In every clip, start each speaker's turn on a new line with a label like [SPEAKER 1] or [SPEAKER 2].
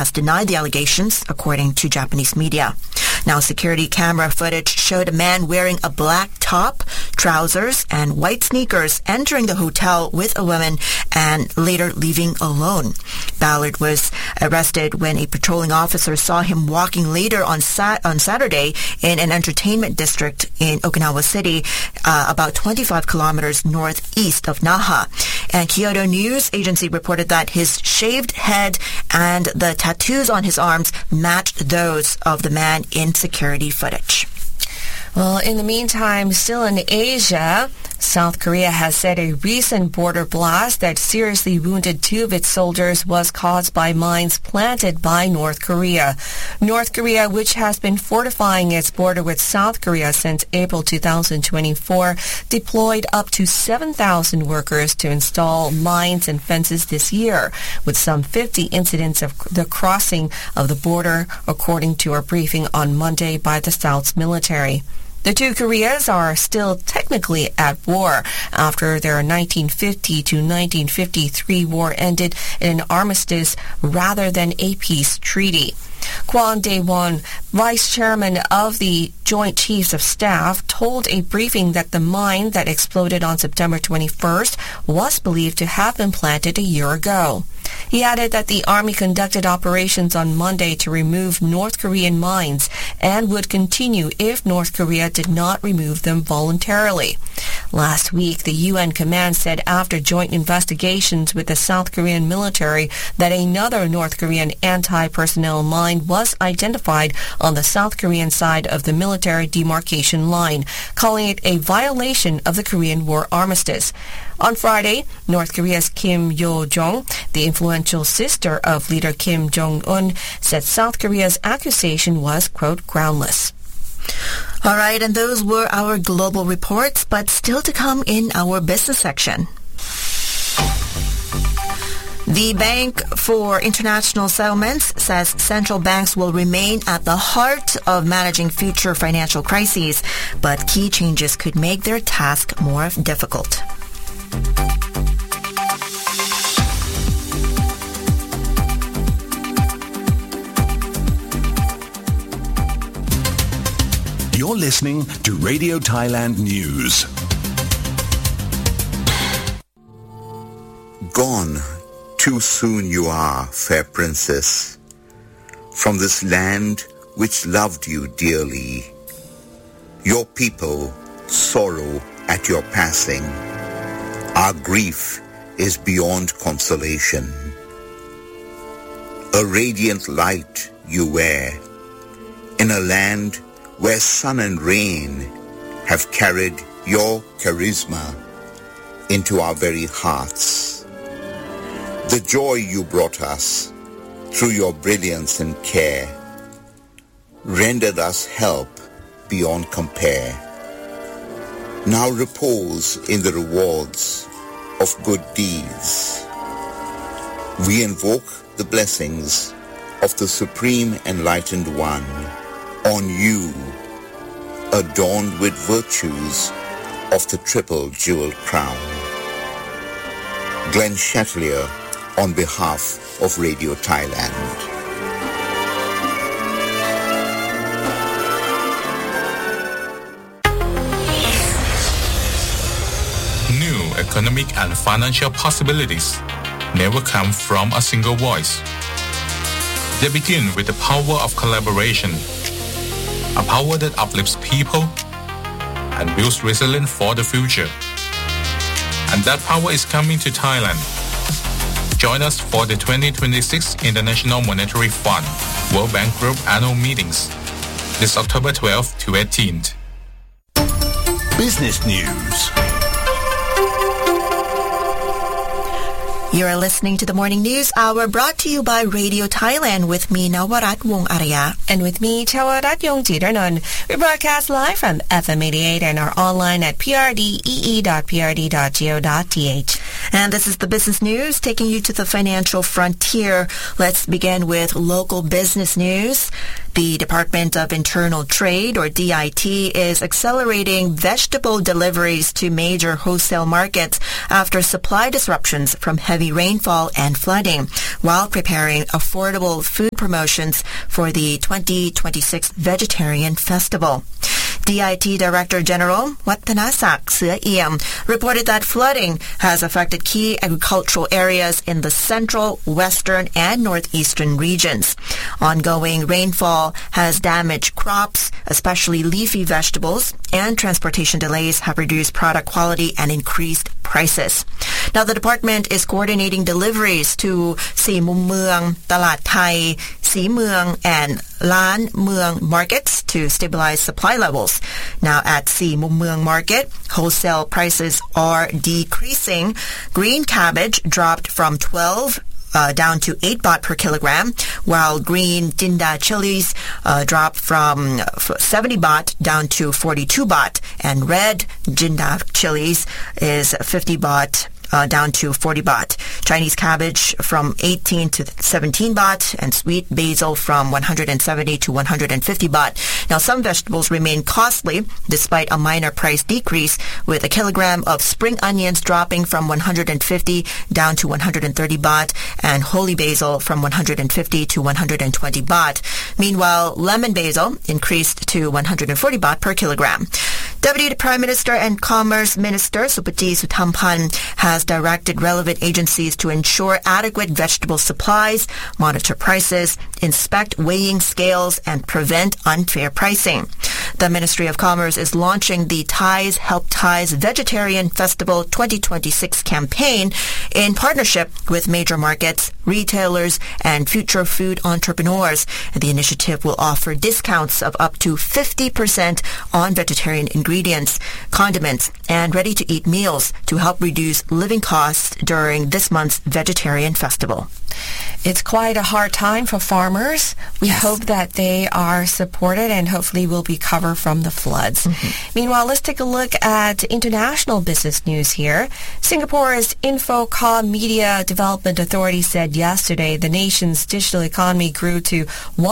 [SPEAKER 1] has denied the allegations, according to Japanese media. Now, security camera footage showed a man wearing a black top, trousers, and white sneakers entering the hotel with a woman and later leaving alone. Ballard was arrested when a patrolling officer saw him walking later on Saturday in an entertainment district in Okinawa City, about 25 kilometers northeast of Naha. And Kyodo News Agency reported that his shaved head and the tattoos on his arms matched those of the man in security footage.
[SPEAKER 2] Well, in the meantime, still in Asia, South Korea has said a recent border blast that seriously wounded 2 of its soldiers was caused by mines planted by North Korea. North Korea, which has been fortifying its border with South Korea since April 2024, deployed up to 7,000 workers to install mines and fences this year, with some 50 incidents of the crossing of the border, according to a briefing on Monday by the South's military. The 2 Koreas are still technically at war after their 1950 to 1953 war ended in an armistice rather than a peace treaty. Kwon Dae-won, vice chairman of the Joint Chiefs of Staff, told a briefing that the mine that exploded on September 21st was believed to have been planted a year ago. He added that the Army conducted operations on Monday to remove North Korean mines and would continue if North Korea did not remove them voluntarily. Last week, the UN command said after joint investigations with the South Korean military that another North Korean anti-personnel mine was identified on the South Korean side of the military demarcation line, calling it a violation of the Korean War armistice. On Friday, North Korea's Kim Yo-jong, the influential sister of leader Kim Jong-un, said South Korea's accusation was, quote, groundless.
[SPEAKER 1] All right, and those were our global reports, but still to come in our business section. The Bank for International Settlements says central banks will remain at the heart of managing future financial crises, but key changes could make their task more difficult.
[SPEAKER 3] You're listening to Radio Thailand News.
[SPEAKER 4] Gone too soon you are, fair princess, from this land which loved you dearly. Your people sorrow at your passing. Our grief is beyond consolation. A radiant light you wear in a land where sun and rain have carried your charisma into our very hearts. The joy you brought us through your brilliance and care rendered us help beyond compare. Now repose in the rewards of good deeds. We invoke the blessings of the Supreme Enlightened One on you, adorned with virtues of the triple jeweled crown. Glenn Chatelier on behalf of Radio Thailand.
[SPEAKER 5] New economic and financial possibilities never come from a single voice. They begin with the power of collaboration, a power that uplifts people and builds resilience for the future. And that power is coming to Thailand. Join us for the 2026 International Monetary Fund World Bank Group annual meetings this October 12th to 18th.
[SPEAKER 3] Business News.
[SPEAKER 1] You're listening to the Morning News Hour brought to you by Radio Thailand with me, Nawarat Wong-Araya.
[SPEAKER 2] And with me, Chawarat Yongjidanon. We broadcast live from FM 88 and are online at prdee.prd.go.th.
[SPEAKER 1] And this is the business news taking you to the financial frontier. Let's begin with local business news. The Department of Internal Trade, or DIT, is accelerating vegetable deliveries to major wholesale markets after supply disruptions from heavy rainfall and flooding, while preparing affordable food promotions for the 2026 Vegetarian Festival. DIT Director General Wattanasak Seeiem reported that flooding has affected key agricultural areas in the central, western, and northeastern regions. Ongoing rainfall has damaged crops, especially leafy vegetables, and transportation delays have reduced product quality and increased prices. Now, the department is coordinating deliveries to Si Mum Mueang, Talat Thai, Si Mueang, and Lan Mueang markets to stabilize supply levels. Now, at Si Mum Mueang market, wholesale prices are decreasing. Green cabbage dropped from 12 down to 8 baht per kilogram, while green Jinda chilies dropped from 70 baht down to 42 baht, and red Jinda chilies is 50 baht down to 40 baht. Chinese cabbage from 18 to 17 baht, and sweet basil from 170 to 150 baht. Now, some vegetables remain costly despite a minor price decrease, with a kilogram of spring onions dropping from 150 down to 130 baht, and holy basil from 150 to 120 baht. Meanwhile, lemon basil increased to 140 baht per kilogram. Deputy Prime Minister and Commerce Minister Supati Suthampan has directed relevant agencies to ensure adequate vegetable supplies, monitor prices, inspect weighing scales, and prevent unfair pricing. The Ministry of Commerce is launching the Thais Help Thais Vegetarian Festival 2026 campaign in partnership with major markets, retailers, and future food entrepreneurs. The initiative will offer discounts of up to 50% on vegetarian ingredients, condiments, and ready-to-eat meals to help reduce living costs during this month's Vegetarian Festival.
[SPEAKER 2] It's quite a hard time for farmers. We hope that they are supported and hopefully will be covered from the floods. Meanwhile, let's take a look at international business news here. Singapore's Infocom Media Development Authority said yesterday the nation's digital economy grew to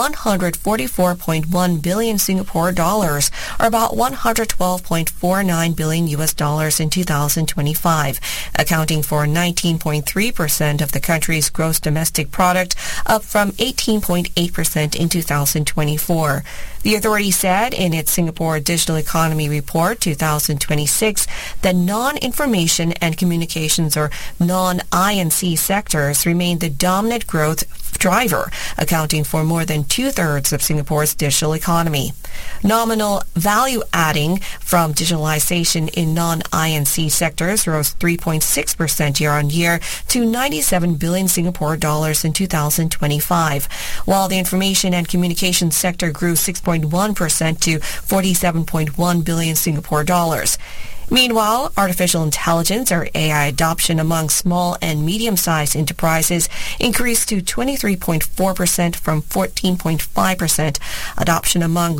[SPEAKER 2] 144.1 billion Singapore dollars, or about 112.49 billion US dollars in 2025, accounting for 19.3% of the country's gross domestic product, up from 18.8% in 2024. The authority said in its Singapore Digital Economy Report 2026 that non-information and communications, or non-INC sectors, remain the dominant growth driver, accounting for more than two-thirds of Singapore's digital economy. Nominal value adding from digitalization in non-INC sectors rose 3.6% year-on-year to 97 billion Singapore dollars in 2025, while the information and communications sector grew 6.1% to 47.1 billion Singapore dollars. Meanwhile, artificial intelligence, or AI, adoption among small and medium-sized enterprises increased to 23.4% from 14.5%. Adoption among